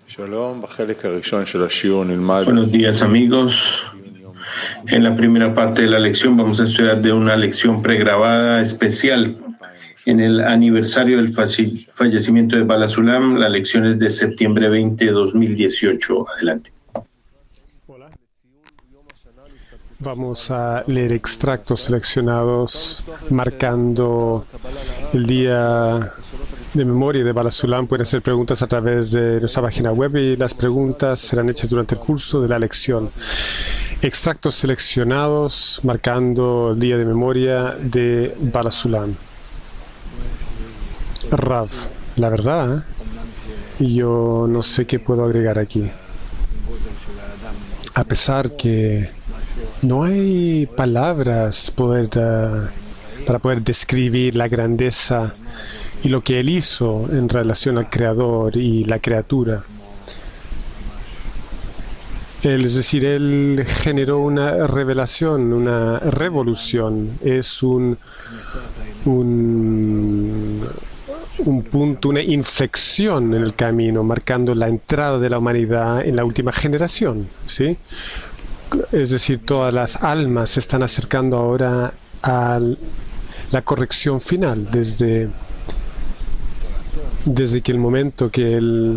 Buenos días, amigos. En la primera parte de la lección vamos a estudiar de una lección pregrabada especial en el aniversario del fallecimiento de Baal HaSulam. La lección es de septiembre 20 de 2018. Adelante. Vamos a leer extractos seleccionados marcando el día de memoria de Baal HaSulam. Pueden hacer preguntas a través de nuestra página web y las preguntas serán hechas durante el curso de la lección. Extractos seleccionados marcando el día de memoria de Baal HaSulam. Rav, la verdad, yo no sé qué puedo agregar aquí. A pesar que no hay palabras para poder describir la grandeza y lo que él hizo en relación al Creador y la criatura. Es decir, él generó una revelación, una revolución. Es un punto, una inflexión en el camino, marcando la entrada de la humanidad en la última generación, ¿sí? Es decir, todas las almas se están acercando ahora a la corrección final, desde que el momento que él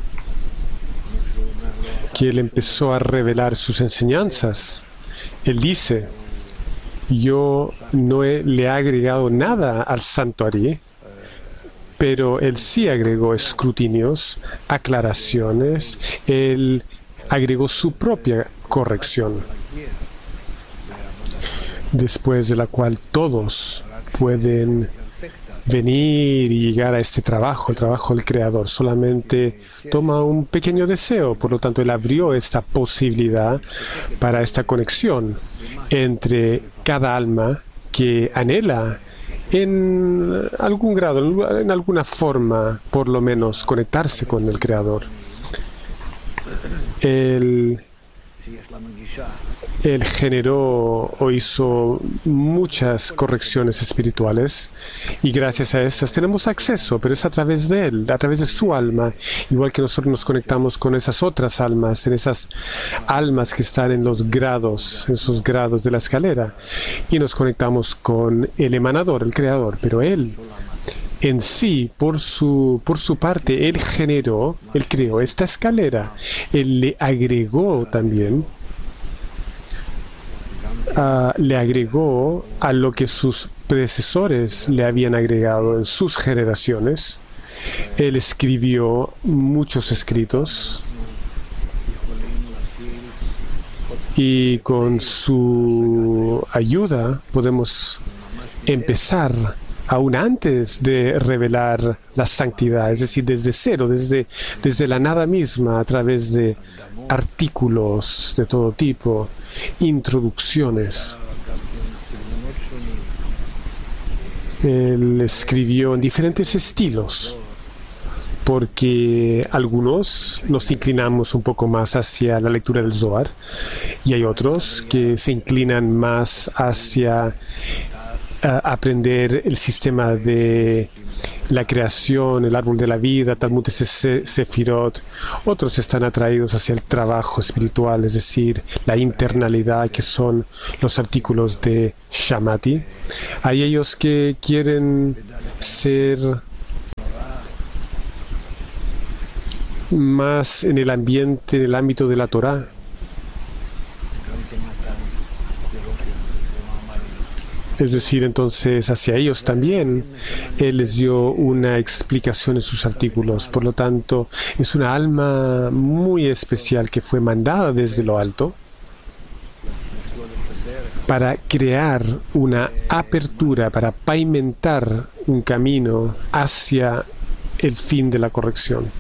empezó a revelar sus enseñanzas. Él dice: yo no le he agregado nada al santuario, pero él sí agregó escrutinios, aclaraciones, él agregó su propia corrección, después de la cual todos pueden venir y llegar a este trabajo, el trabajo del Creador. Solamente toma un pequeño deseo, por lo tanto él abrió esta posibilidad para esta conexión entre cada alma que anhela en algún grado, en alguna forma, por lo menos, conectarse con el Creador. Él generó o hizo muchas correcciones espirituales y gracias a esas tenemos acceso, pero es a través de él, a través de su alma, igual que nosotros nos conectamos con esas otras almas, en esas almas que están en los grados, en esos grados de la escalera, y nos conectamos con el emanador, el creador, pero él en sí, por su parte, él creó esta escalera, él le agregó también le agregó a lo que sus predecesores le habían agregado en sus generaciones. Él escribió muchos escritos y con su ayuda podemos empezar aún antes de revelar la santidad, es decir, desde cero, desde la nada misma, a través de artículos de todo tipo, introducciones. Él escribió en diferentes estilos, porque algunos nos inclinamos un poco más hacia la lectura del Zohar y hay otros que se inclinan más hacia aprender el sistema de la creación, el árbol de la vida, Talmud Sefirot. Otros están atraídos hacia el trabajo espiritual, es decir, la internalidad, que son los artículos de Shamati. Hay ellos que quieren ser más en el ambiente, en el ámbito de la Torá. Es decir, entonces, hacia ellos también él les dio una explicación en sus artículos. Por lo tanto, es una alma muy especial que fue mandada desde lo alto para crear una apertura, para pavimentar un camino hacia el fin de la corrección.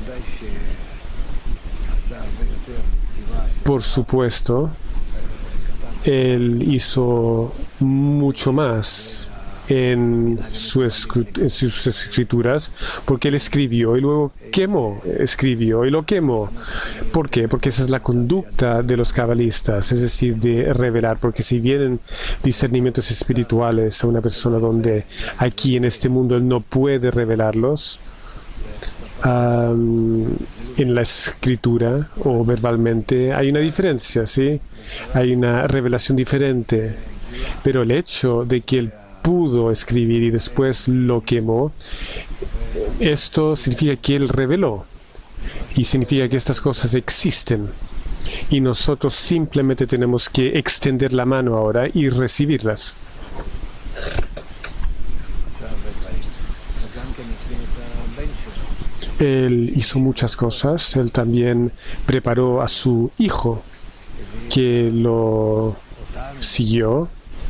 Por supuesto, él hizo mucho más en sus escrituras, porque él escribió y luego escribió y lo quemó. ¿Por qué? Porque esa es la conducta de los cabalistas, es decir, de revelar, porque si vienen discernimientos espirituales a una persona donde aquí en este mundo él no puede revelarlos, en la escritura o verbalmente hay una diferencia, ¿sí? Hay una revelación diferente. Pero el hecho de que él pudo escribir y después lo quemó, esto significa que él reveló. Y significa que estas cosas existen. Y nosotros simplemente tenemos que extender la mano ahora y recibirlas. Él hizo muchas cosas. Él también preparó a su hijo, que lo siguió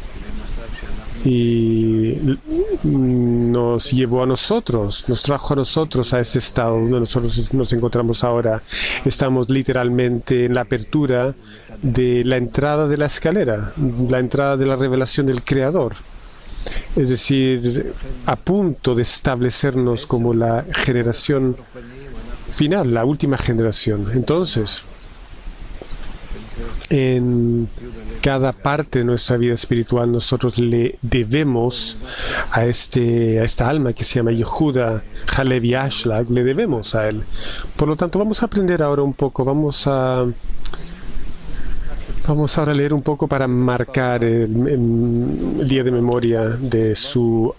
y nos llevó a nosotros, nos trajo a nosotros a ese estado donde nosotros nos encontramos ahora. Estamos literalmente en la apertura de la entrada de la escalera, la entrada de la revelación del Creador. Es decir, a punto de establecernos como la generación final, la última generación. Entonces, en cada parte de nuestra vida espiritual nosotros le debemos a esta alma que se llama Yehuda Halevi Ashlag, le debemos a él. Por lo tanto, vamos a aprender ahora un poco, vamos ahora a leer un poco para marcar el día de memoria de su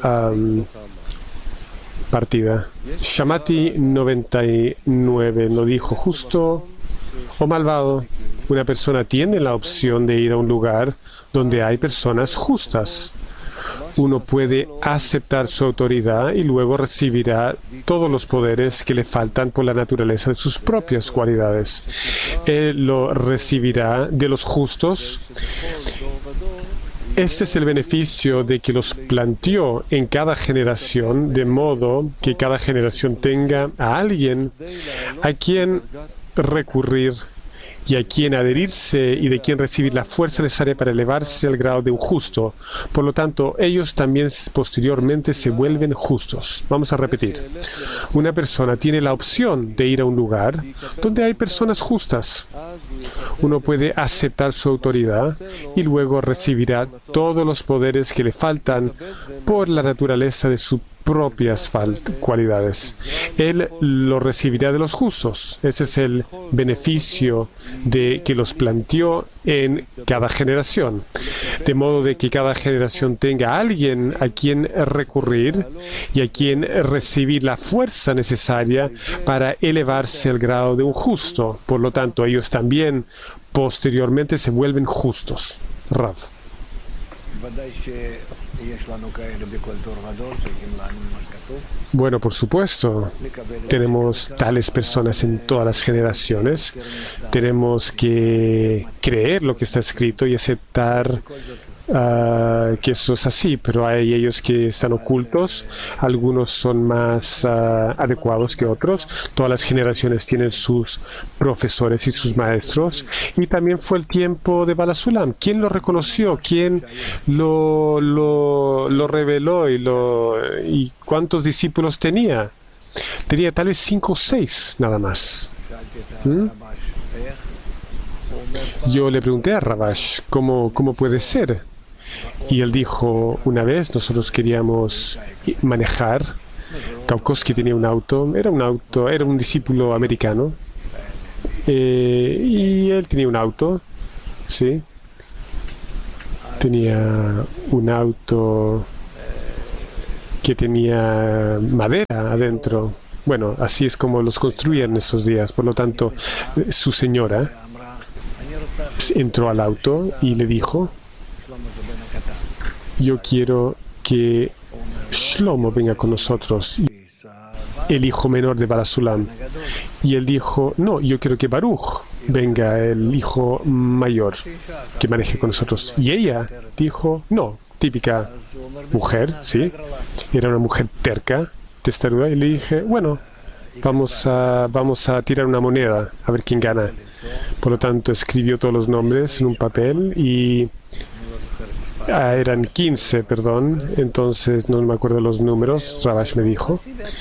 partida. Shamati 99 no dijo justo o malvado. Una persona tiene la opción de ir a un lugar donde hay personas justas. Uno puede aceptar su autoridad y luego recibirá todos los poderes que le faltan por la naturaleza de sus propias cualidades. Él lo recibirá de los justos. Este es el beneficio de que los planteó en cada generación, de modo que cada generación tenga a alguien a quien recurrir y a quien adherirse y de quien recibir la fuerza necesaria para elevarse al grado de un justo. Por lo tanto, ellos también posteriormente se vuelven justos. Vamos a repetir. Una persona tiene la opción de ir a un lugar donde hay personas justas. Uno puede aceptar su autoridad y luego recibirá todos los poderes que le faltan por la naturaleza de su propias cualidades. Él lo recibirá de los justos. Ese es el beneficio de que los planteó en cada generación. De modo de que cada generación tenga a alguien a quien recurrir y a quien recibir la fuerza necesaria para elevarse al grado de un justo. Por lo tanto, ellos también posteriormente se vuelven justos. Rav. Bueno, por supuesto, tenemos tales personas en todas las generaciones. Tenemos que creer lo que está escrito y aceptar que eso es así, pero hay ellos que están ocultos. Algunos son más adecuados que otros. Todas las generaciones tienen sus profesores y sus maestros. Y también fue el tiempo de Balasulam. ¿Quién lo reconoció? ¿Quién lo reveló? ¿Y cuántos discípulos tenía? Tenía tal vez 5 o 6 nada más. Yo le pregunté a Rabash, ¿cómo puede ser? Y él dijo, una vez nosotros queríamos manejar. Kaukovsky tenía un auto, era un discípulo americano. Y él tenía un auto, ¿sí? Tenía un auto que tenía madera adentro. Bueno, así es como los construían en esos días. Por lo tanto, su señora entró al auto y le dijo, yo quiero que Shlomo venga con nosotros, el hijo menor de Balasulam. Y él dijo, no, yo quiero que Baruch venga, el hijo mayor, que maneje con nosotros. Y ella dijo, no, típica mujer, ¿sí? Era una mujer terca, testaruda, y le dije, bueno, vamos a tirar una moneda, a ver quién gana. Por lo tanto, escribió todos los nombres en un papel y eran 15, perdón, entonces no me acuerdo los números, Rabash me dijo.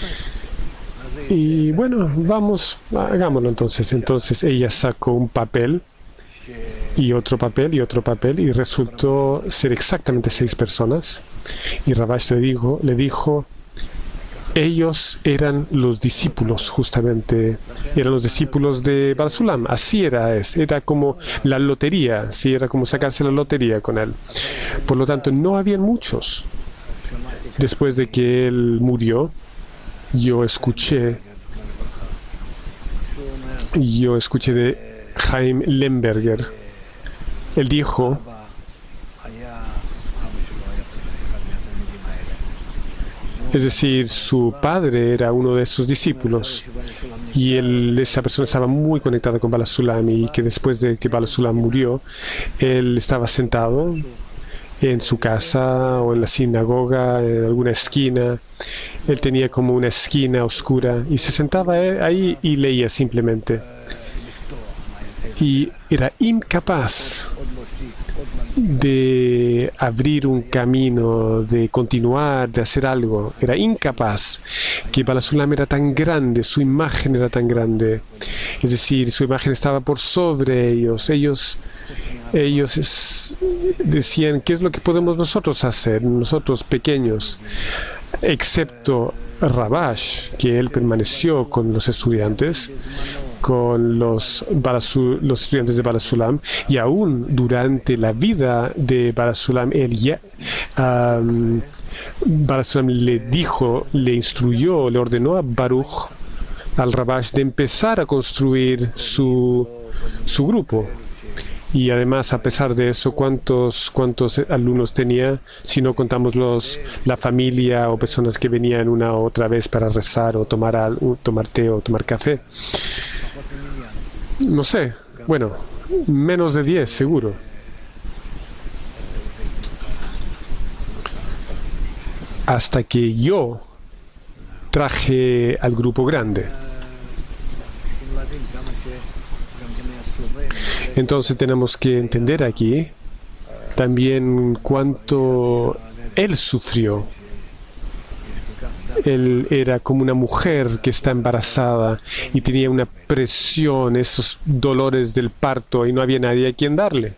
Y bueno, vamos, hagámoslo entonces. Entonces ella sacó un papel y otro papel y otro papel y resultó ser exactamente 6 personas. Y Rabash le dijo, ellos eran los discípulos, justamente, eran los discípulos de Barasulam. Así era como la lotería, ¿sí? Era como sacarse la lotería con él. Por lo tanto, no habían muchos. Después de que él murió, yo escuché de Chaim Lemberger. Él dijo, es decir, su padre era uno de sus discípulos y esa persona estaba muy conectada con Barasulam, y que después de que Barasulam murió, él estaba sentado en su casa o en la sinagoga, en alguna esquina. Él tenía como una esquina oscura y se sentaba ahí y leía simplemente. Y era incapaz de abrir un camino, de continuar, de hacer algo. Era incapaz. Que Barasulam era tan grande, su imagen era tan grande. Es decir, su imagen estaba por sobre ellos. Ellos decían, ¿qué es lo que podemos nosotros hacer, nosotros pequeños? Excepto Rabash, que él permaneció con los estudiantes, con los estudiantes de Barasulam, y aún durante la vida de Barasulam, Barasulam le instruyó, le ordenó a Baruch, al Rabash, de empezar a construir su grupo. Y además, a pesar de eso, ¿cuántos alumnos tenía? Si no contamos la familia o personas que venían una u otra vez para rezar o tomar té o tomar café. No sé, bueno, menos de 10 seguro. Hasta que yo traje al grupo grande. Entonces tenemos que entender aquí también cuánto él sufrió. Él era como una mujer que está embarazada y tenía una presión, esos dolores del parto, y no había nadie a quien darle.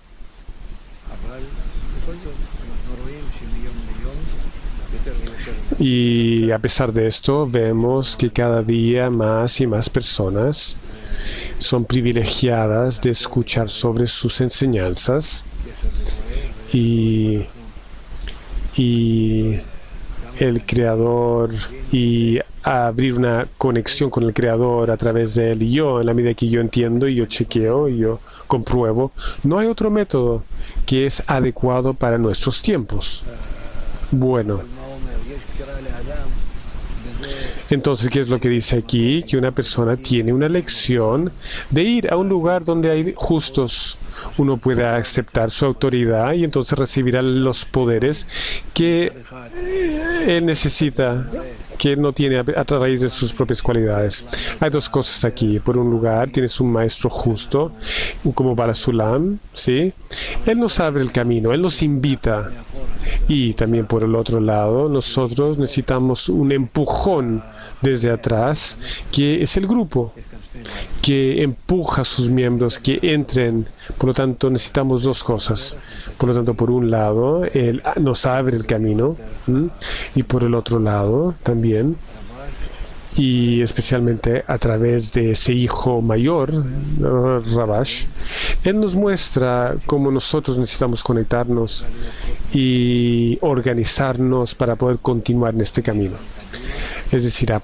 Y a pesar de esto, vemos que cada día más y más personas son privilegiadas de escuchar sobre sus enseñanzas y el Creador, y abrir una conexión con el Creador a través de él. Y yo, en la medida que yo entiendo y yo chequeo y yo compruebo, no hay otro método que es adecuado para nuestros tiempos. Bueno, entonces, ¿qué es lo que dice aquí? Que una persona tiene una lección de ir a un lugar donde hay justos. Uno puede aceptar su autoridad y entonces recibirá los poderes que él necesita, que él no tiene a raíz de sus propias cualidades. Hay dos cosas aquí. Por un lugar, tienes un maestro justo, como Barasulam, ¿sí? Él nos abre el camino, él nos invita. Y también por el otro lado, nosotros necesitamos un empujón desde atrás, que es el grupo, que empuja a sus miembros que entren. Por lo tanto, necesitamos dos cosas. Por lo tanto, por un lado, él nos abre el camino, y por el otro lado también, y especialmente a través de ese hijo mayor, Rabash, él nos muestra cómo nosotros necesitamos conectarnos y organizarnos para poder continuar en este camino. Es decir,